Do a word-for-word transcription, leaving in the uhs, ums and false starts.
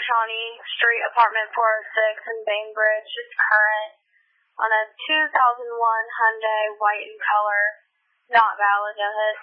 Shawnee Street, apartment four oh six in Bainbridge. It's current on a two thousand one Hyundai, white in color. Not valid, go ahead.